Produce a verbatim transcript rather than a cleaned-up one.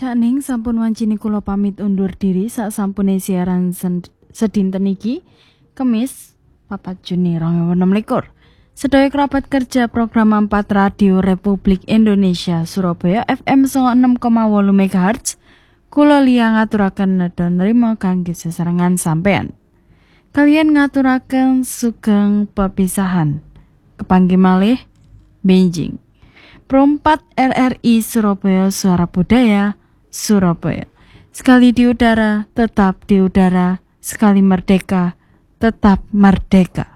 Cakning sampun wancini kula pamit undur diri sak sampune siaran sedinten iki Kemis papat Juni dua ribu enam belas. Sedaya kerabat kerja program empat Radio Republik Indonesia Surabaya F M enam koma delapan megahertz kula liya ngaturaken nedha nrimo kangge sesarengan sampean. Kalian ngaturaken sugeng pepisahan. Kepanggih malih Beijing. Perempat R R I Surabaya Suara Budaya Surabaya. Sekali di udara, tetap di udara. Sekali merdeka, tetap merdeka.